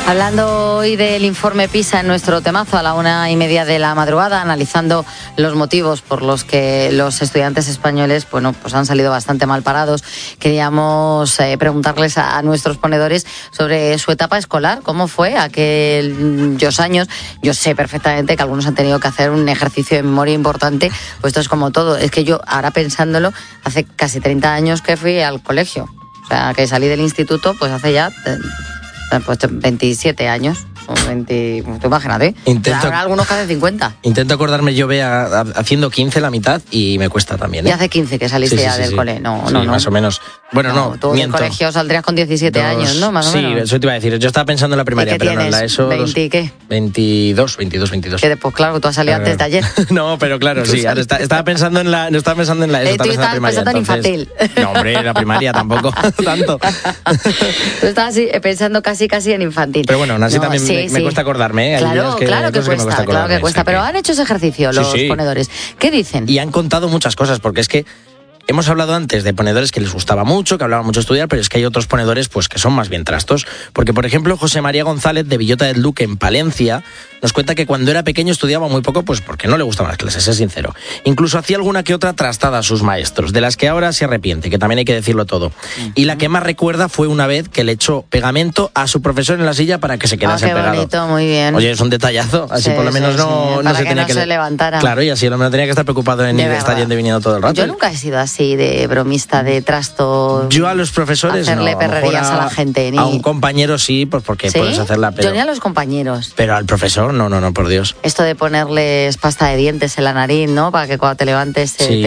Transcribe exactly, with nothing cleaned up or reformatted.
Hablando hoy del informe PISA en nuestro temazo a la una y media de la madrugada, analizando los motivos por los que los estudiantes españoles, bueno, pues han salido bastante mal parados. Queríamos eh, preguntarles a, a nuestros ponedores sobre su etapa escolar, cómo fue aquellos años. Yo sé perfectamente que algunos han tenido que hacer un ejercicio de memoria importante, pues esto es como todo. Es que yo, ahora pensándolo, hace casi treinta años que fui al colegio. O sea, que salí del instituto, pues hace ya... Eh, pues veintisiete años, o veinte, tú imagínate. Intento, habrá algunos que hacen cincuenta. Intento acordarme, yo vea haciendo quince la mitad y me cuesta también, ¿eh? Y hace quince que saliste sí, sí, ya sí, del sí. cole. No, sí, no, no. más o menos. Bueno, no, no tú miento. del colegio saldrías con diecisiete Dos, años, ¿no? Más o sí, menos. eso te iba a decir. Yo estaba pensando en la primaria, pero no en la ESO. ¿veinte qué? veintidós, veintidós, veintidós. Que después, claro, tú has salido claro, antes de ayer. No, pero claro, sí. Ahora está, estaba pensando en la, no estaba pensando en la ESO, eh, tú estaba pensando en la primaria. pensando en entonces, infantil. No, hombre, la primaria tampoco tanto. Tú estabas pensando casi, casi en infantil. Pero bueno, aún así no, también sí, me, sí. me cuesta acordarme, ¿eh? Claro, que, claro que cuesta, que me claro que cuesta. Pero han hecho ese ejercicio los sí, sí. ponedores. ¿Qué dicen? Y han contado muchas cosas, porque es que hemos hablado antes de ponedores que les gustaba mucho, que hablaban mucho de estudiar, pero es que hay otros ponedores pues que son más bien trastos. Porque, por ejemplo, José María González, de Villota del Duque, en Palencia, nos cuenta que cuando era pequeño estudiaba muy poco, pues porque no le gustaban las clases, es sincero. Incluso hacía alguna que otra trastada a sus maestros, de las que ahora se arrepiente, que también hay que decirlo todo. Uh-huh. Y la que más recuerda fue una vez que le echó pegamento a su profesor en la silla para que se quedase oh, qué pegado. bonito, muy bien. Oye, es un detallazo, así sí, por lo menos sí, no, sí. no para se que tenía no que se levantara. Claro, y así el hombre no tenía que estar preocupado en estar yendo y viniendo todo el rato. Yo nunca he sido así de bromista, de trasto. Yo a los profesores hacerle no, perrerías a, a la gente. Ni... A un compañero sí, pues porque ¿Sí? puedes hacerla. Pero... Yo ni a los compañeros. Pero al profesor, no, no, no, por Dios. Esto de ponerles pasta de dientes en la nariz, ¿no? Para que cuando te levantes... Sí.